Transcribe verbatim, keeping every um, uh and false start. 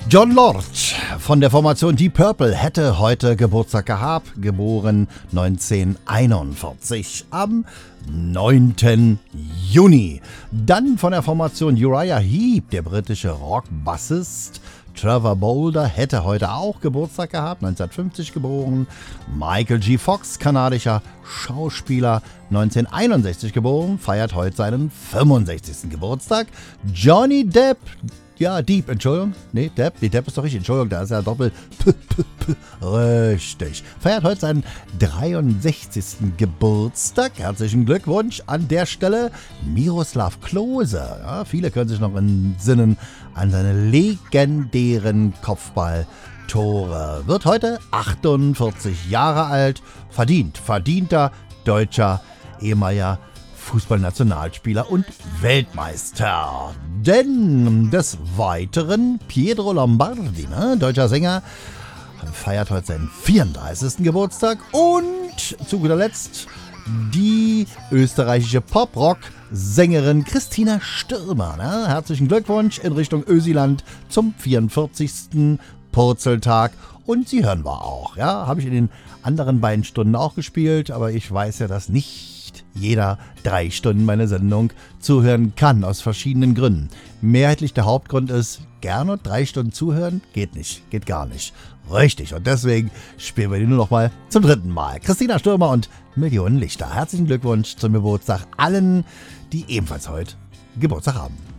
Jon Lord von der Formation Deep Purple hätte heute Geburtstag gehabt, geboren neunzehnhunderteinundvierzig am neunten Juni. Dann von der Formation Uriah Heep, der britische Rockbassist Trevor Bolder hätte heute auch Geburtstag gehabt, neunzehnhundertfünfzig geboren. Michael G. Fox, kanadischer Schauspieler, neunzehnhunderteinundsechzig geboren, feiert heute seinen fünfundsechzigsten Geburtstag. Johnny Depp, ja, Deep, Entschuldigung. Nee, Depp, nee, Depp ist doch richtig, Entschuldigung, da ist ja doppelt. P, p, p, richtig. Feiert heute seinen dreiundsechzigsten Geburtstag. Herzlichen Glückwunsch an der Stelle. Miroslav Klose. Ja, viele können sich noch entsinnen an seine legendären Kopfballtore. Wird heute achtundvierzig Jahre alt. Verdient, verdienter deutscher ehemaliger Fußballnationalspieler und Weltmeister. Denn des Weiteren Pietro Lombardi, ne, deutscher Sänger, feiert heute seinen vierunddreißigsten Geburtstag. Und zu guter Letzt die österreichische Pop-Rock-Sängerin Christina Stürmer. Ne? Herzlichen Glückwunsch in Richtung Ösiland zum vierundvierzigsten Purzeltag. Und sie hören wir auch. Ja, habe ich in den anderen beiden Stunden auch gespielt, aber ich weiß ja, dass nicht jeder drei Stunden meine Sendung zuhören kann, aus verschiedenen Gründen. Mehrheitlich der Hauptgrund ist, gerne drei Stunden zuhören, geht nicht, geht gar nicht. Richtig, und deswegen spielen wir die nur noch mal zum dritten Mal. Christina Stürmer und Millionen Lichter. Herzlichen Glückwunsch zum Geburtstag allen, die ebenfalls heute Geburtstag haben.